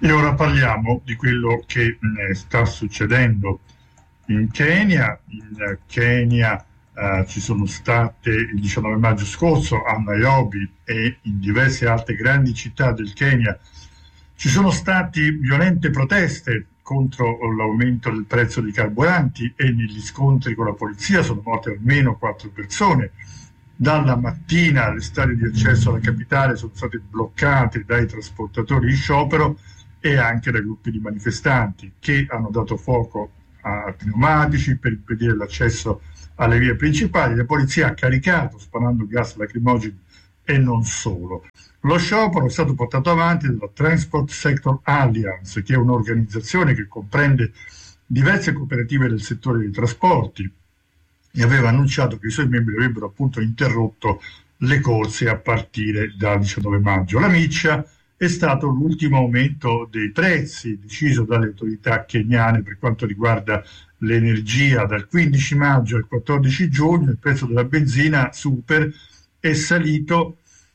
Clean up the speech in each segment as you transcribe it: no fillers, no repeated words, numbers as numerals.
E ora parliamo di quello che sta succedendo in Kenya. In Kenya ci sono state il 19 maggio scorso a Nairobi e in diverse altre grandi città del Kenya ci sono state violente proteste contro l'aumento del prezzo dei carburanti e negli scontri con la polizia sono morte almeno 4 persone. Dalla mattina le strade di accesso alla capitale sono state bloccate dai trasportatori in sciopero e anche da gruppi di manifestanti che hanno dato fuoco a pneumatici per impedire l'accesso alle vie principali. La polizia ha caricato sparando gas lacrimogeni e non solo. Lo sciopero è stato portato avanti dalla Transport Sector Alliance, che è un'organizzazione che comprende diverse cooperative del settore dei trasporti, e aveva annunciato che i suoi membri avrebbero appunto interrotto le corse a partire dal 19 maggio. La miccia è stato l'ultimo aumento dei prezzi deciso dalle autorità keniane per quanto riguarda l'energia. Dal 15 maggio al 14 giugno il prezzo della benzina super è salito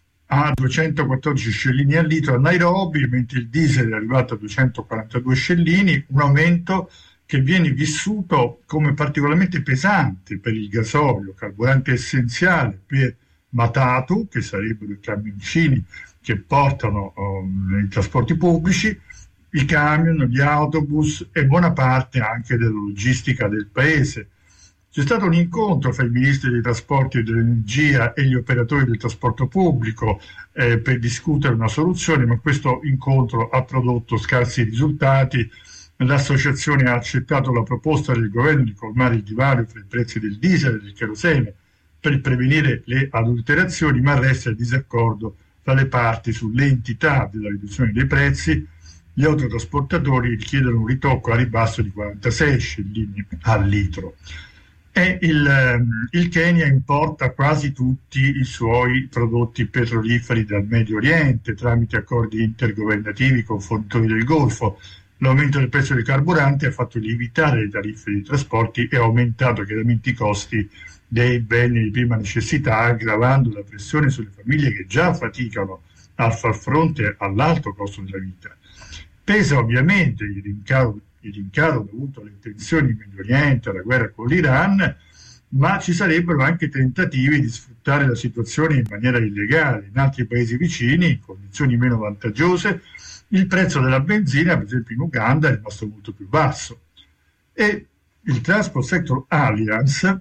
a 214 scellini al litro a Nairobi, mentre il diesel è arrivato a 242 scellini, un aumento che viene vissuto come particolarmente pesante per il gasolio, carburante essenziale per Matatu, che sarebbero i camioncini che portano i trasporti pubblici, i camion, gli autobus e buona parte anche della logistica del paese. C'è stato un incontro fra i ministri dei trasporti e dell'energia e gli operatori del trasporto pubblico per discutere una soluzione, ma questo incontro ha prodotto scarsi risultati. L'associazione ha accettato la proposta del governo di colmare il divario tra i prezzi del diesel e del kerosene per prevenire le adulterazioni, ma resta il disaccordo tra le parti sull'entità della riduzione dei prezzi. Gli autotrasportatori chiedono un ritocco a ribasso di 46 scellini al litro. E il Kenya importa quasi tutti i suoi prodotti petroliferi dal Medio Oriente tramite accordi intergovernativi con fornitori del Golfo. L'aumento del prezzo dei carburanti ha fatto lievitare le tariffe dei trasporti e ha aumentato chiaramente i costi dei beni di prima necessità, aggravando la pressione sulle famiglie che già faticano a far fronte all'alto costo della vita. Pesa ovviamente il rincaro dovuto alle tensioni in Medio Oriente, alla guerra con l'Iran, ma ci sarebbero anche tentativi di sfruttare la situazione in maniera illegale. In altri paesi vicini, in condizioni meno vantaggiose, il prezzo della benzina, per esempio in Uganda, è rimasto molto più basso. E il Transport Sector Alliance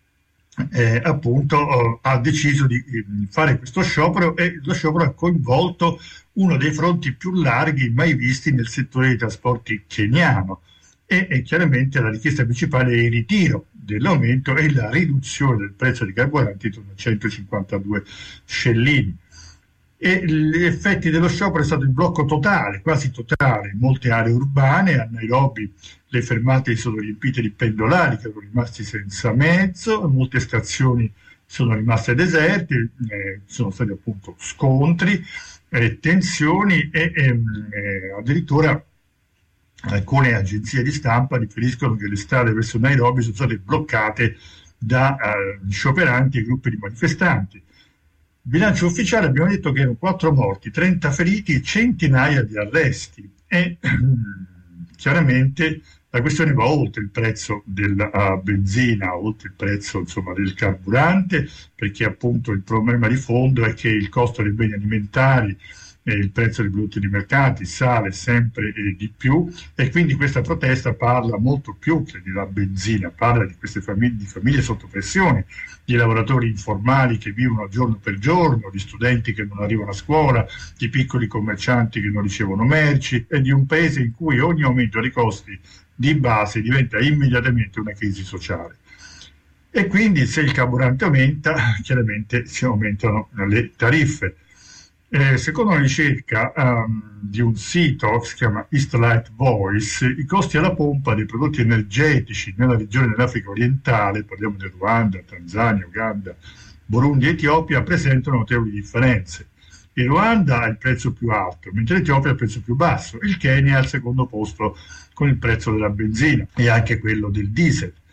appunto ha deciso di fare questo sciopero, e lo sciopero ha coinvolto uno dei fronti più larghi mai visti nel settore dei trasporti keniano e chiaramente la richiesta principale è il ritiro dell'aumento e la riduzione del prezzo dei carburanti intorno a 152 scellini. E gli effetti dello sciopero è stato il blocco totale, quasi totale, in molte aree urbane. A Nairobi le fermate sono riempite di pendolari che erano rimasti senza mezzo, molte stazioni sono rimaste deserte, sono stati appunto scontri, tensioni e addirittura alcune agenzie di stampa riferiscono che le strade verso Nairobi sono state bloccate da scioperanti e gruppi di manifestanti. Bilancio ufficiale, abbiamo detto che erano 4 morti, 30 feriti e centinaia di arresti. E chiaramente la questione va oltre il prezzo della benzina, oltre il prezzo insomma del carburante, perché appunto il problema di fondo è che il costo dei beni alimentari e il prezzo dei prodotti di mercati sale sempre di più, e quindi questa protesta parla molto più che della benzina, parla di queste famiglie sotto pressione, di lavoratori informali che vivono giorno per giorno, di studenti che non arrivano a scuola, di piccoli commercianti che non ricevono merci, e di un paese in cui ogni aumento dei costi di base diventa immediatamente una crisi sociale. E quindi se il carburante aumenta, chiaramente si aumentano le tariffe. Secondo una ricerca di un sito che si chiama Eastlight Voice, i costi alla pompa dei prodotti energetici nella regione dell'Africa orientale, parliamo di Ruanda, Tanzania, Uganda, Burundi e Etiopia, presentano notevoli differenze. Il Ruanda ha il prezzo più alto, mentre l'Etiopia ha il prezzo più basso. Il Kenya è al secondo posto con il prezzo della benzina e anche quello del diesel.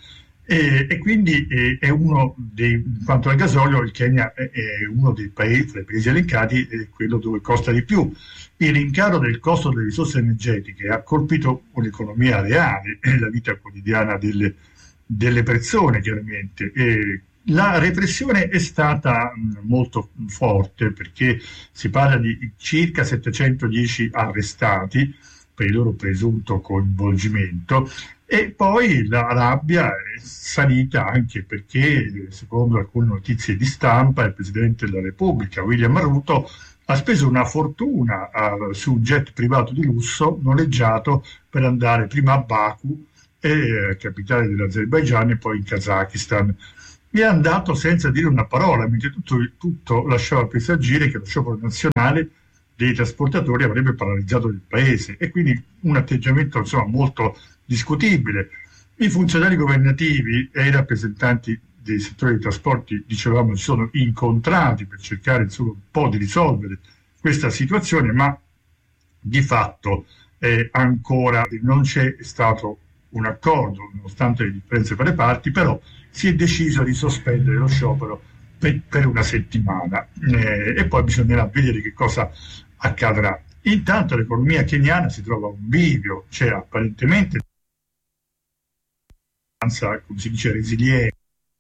E quindi è uno in quanto al gasolio, il Kenya è uno dei paesi, tra i paesi elencati, è quello dove costa di più. Il rincaro del costo delle risorse energetiche ha colpito un'economia reale e la vita quotidiana delle persone, chiaramente. La repressione è stata molto forte, perché si parla di circa 710 arrestati per il loro presunto coinvolgimento. E poi la rabbia è salita anche perché, secondo alcune notizie di stampa, il Presidente della Repubblica, William Ruto, ha speso una fortuna su un jet privato di lusso noleggiato per andare prima a Baku, capitale dell'Azerbaigian, e poi in Kazakistan. È andato senza dire una parola, mentre tutto lasciava presagire che lo sciopero nazionale dei trasportatori avrebbe paralizzato il paese, e quindi un atteggiamento, insomma, molto discutibile. I funzionari governativi e i rappresentanti dei settori dei trasporti, dicevamo, si sono incontrati per cercare, insomma, un po' di risolvere questa situazione, ma di fatto ancora non c'è stato un accordo, nonostante le differenze fra le parti. Però si è deciso di sospendere lo sciopero per una settimana, e poi bisognerà vedere che cosa accadrà. Intanto l'economia keniana si trova a un bivio, c'è apparentemente, come si dice, resiliente,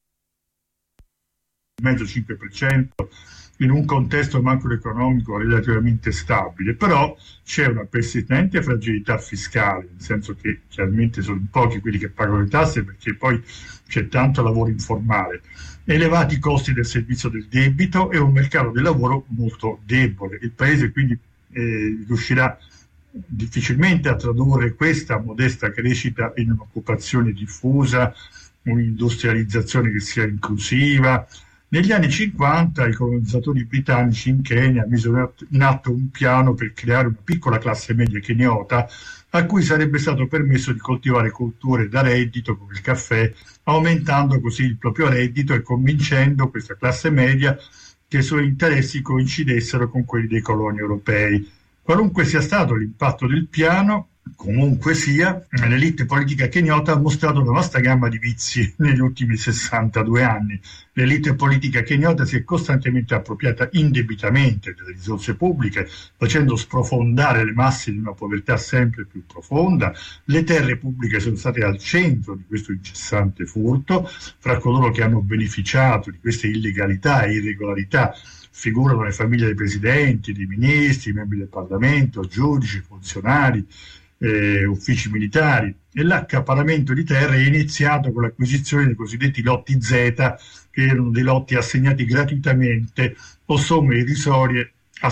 mezzo 5%, in un contesto macroeconomico relativamente stabile, però c'è una persistente fragilità fiscale, nel senso che chiaramente sono pochi quelli che pagano le tasse, perché poi c'è tanto lavoro informale, elevati costi del servizio del debito e un mercato del lavoro molto debole. Il paese quindi riuscirà difficilmente a tradurre questa modesta crescita in un'occupazione diffusa, un'industrializzazione che sia inclusiva. Negli anni 50 i colonizzatori britannici in Kenya misero in atto un piano per creare una piccola classe media keniota, a cui sarebbe stato permesso di coltivare colture da reddito come il caffè, aumentando così il proprio reddito e convincendo questa classe media che i suoi interessi coincidessero con quelli dei coloni europei. Qualunque sia stato l'impatto del piano, comunque sia, l'elite politica keniota ha mostrato una vasta gamma di vizi negli ultimi 62 anni. L'elite politica keniota si è costantemente appropriata indebitamente delle risorse pubbliche, facendo sprofondare le masse di una povertà sempre più profonda. Le terre pubbliche sono state al centro di questo incessante furto. Fra coloro che hanno beneficiato di queste illegalità e irregolarità figurano le famiglie dei presidenti, dei ministri, membri del Parlamento, giudici, funzionari, uffici militari. E l'accaparramento di terre è iniziato con l'acquisizione dei cosiddetti lotti Z, che erano dei lotti assegnati gratuitamente a somme irrisorie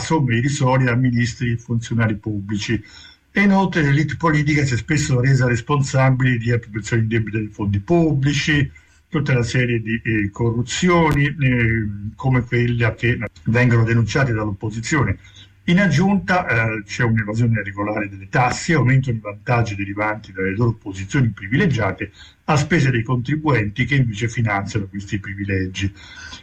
a ministri e funzionari pubblici. E inoltre l'elite politica si è spesso resa responsabile di appropriazioni indebite dei fondi pubblici, tutta una serie di corruzioni come quelle che vengono denunciate dall'opposizione. In aggiunta c'è un'evasione irregolare delle tasse, aumentano i vantaggi derivanti dalle loro posizioni privilegiate a spese dei contribuenti che invece finanziano questi privilegi.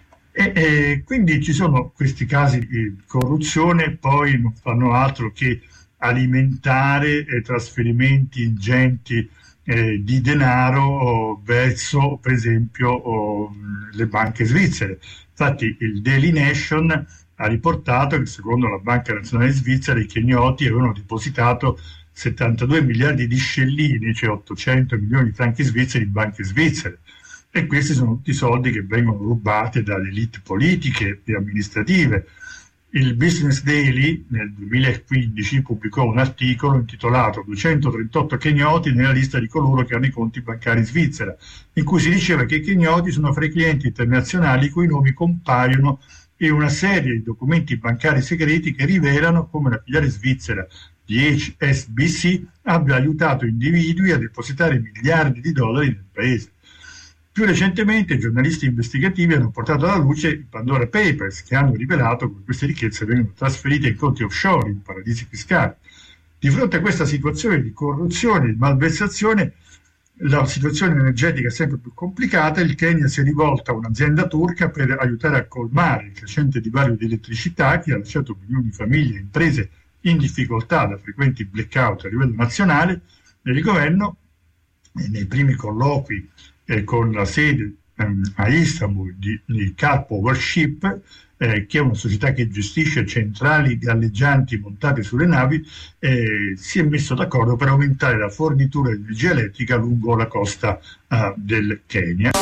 E quindi ci sono questi casi di corruzione, poi non fanno altro che alimentare trasferimenti ingenti di denaro verso, per esempio, le banche svizzere. Infatti il Daily Nation ha riportato che secondo la Banca Nazionale Svizzera i kenioti avevano depositato 72 miliardi di scellini, cioè 800 milioni di franchi svizzeri, in banche svizzere. E questi sono tutti soldi che vengono rubati dalle elite politiche e amministrative. Il Business Daily nel 2015 pubblicò un articolo intitolato 238 kenioti nella lista di coloro che hanno i conti bancari in Svizzera, in cui si diceva che i kenioti sono fra i clienti internazionali i cui nomi compaiono in una serie di documenti bancari segreti che rivelano come la filiale svizzera di HSBC abbia aiutato individui a depositare miliardi di dollari nel paese. Più recentemente i giornalisti investigativi hanno portato alla luce i Pandora Papers, che hanno rivelato come queste ricchezze vengono trasferite in conti offshore, in paradisi fiscali. Di fronte a questa situazione di corruzione e di malversazione, la situazione energetica è sempre più complicata. Il Kenya si è rivolto a un'azienda turca per aiutare a colmare il crescente divario di elettricità che ha lasciato milioni di famiglie e imprese in difficoltà da frequenti blackout a livello nazionale. Il governo, nei primi colloqui con la sede a Istanbul di Car Power Ship, che è una società che gestisce centrali galleggianti montate sulle navi, si è messo d'accordo per aumentare la fornitura di energia elettrica lungo la costa del Kenya.